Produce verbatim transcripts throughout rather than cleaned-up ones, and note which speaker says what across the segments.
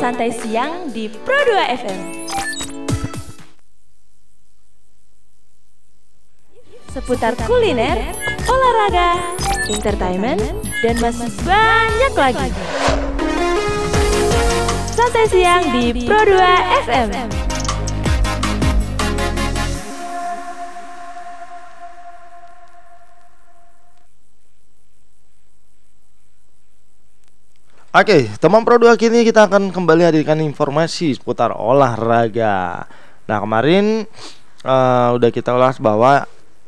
Speaker 1: Santai Siang di Pro dua F M. Seputar kuliner, olahraga, entertainment, dan masih banyak lagi. Santai Siang di Pro dua F M.
Speaker 2: Oke, teman Pro dua, kini kita akan kembali hadirkan informasi seputar olahraga. Nah, kemarin uh, udah kita ulas bahwa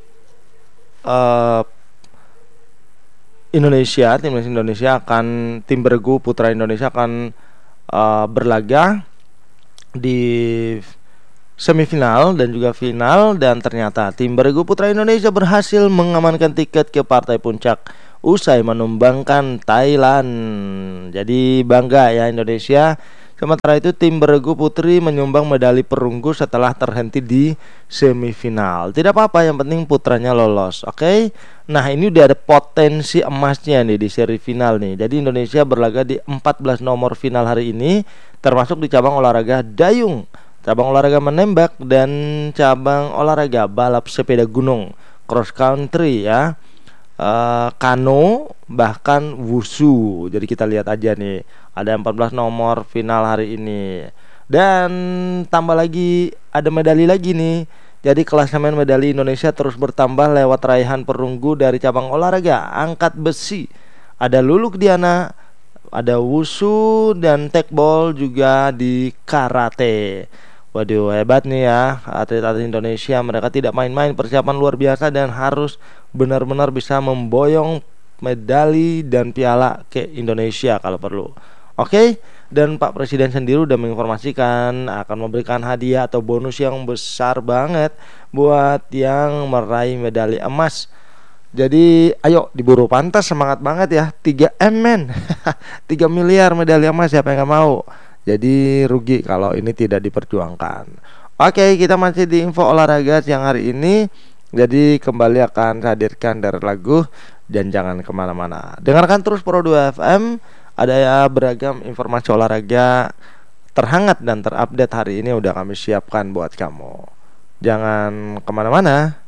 Speaker 2: uh, Indonesia, tim Indonesia akan tim bergu putra Indonesia akan uh, berlaga di semifinal dan juga final, dan ternyata tim bergu putra Indonesia berhasil mengamankan tiket ke partai puncak usai menumbangkan Thailand. Jadi bangga ya Indonesia. Sementara itu tim beregu putri menyumbang medali perunggu setelah terhenti di semifinal. Tidak apa-apa, yang penting putranya lolos. Oke. Okay? Nah, ini udah ada potensi emasnya nih di seri final nih. Jadi Indonesia berlaga di empat belas nomor final hari ini, termasuk di cabang olahraga dayung, cabang olahraga menembak, dan cabang olahraga balap sepeda gunung, cross country ya. Uh, kano, bahkan wushu. Jadi kita lihat aja nih, ada empat belas nomor final hari ini. Dan tambah lagi, ada medali lagi nih. Jadi klasemen medali Indonesia terus bertambah lewat raihan perunggu dari cabang olahraga angkat besi. Ada Luluk Diana, ada wushu, dan tekbol, juga di karate. Waduh, hebat nih ya atlet-atlet Indonesia. Mereka tidak main-main, persiapan luar biasa, dan harus benar-benar bisa memboyong medali dan piala ke Indonesia kalau perlu. Oke, dan Pak Presiden sendiri udah menginformasikan akan memberikan hadiah atau bonus yang besar banget buat yang meraih medali emas. Jadi ayo diburu pantas, semangat banget ya. tiga M men tiga miliar medali emas, siapa yang gak mau? Jadi rugi kalau ini tidak diperjuangkan. Oke, kita masih di info olahraga siang hari ini. Jadi kembali akan hadirkan dari lagu, dan jangan kemana-mana. Dengarkan terus Pro dua F M. Ada ya beragam informasi olahraga terhangat dan terupdate hari ini udah kami siapkan buat kamu. Jangan kemana-mana.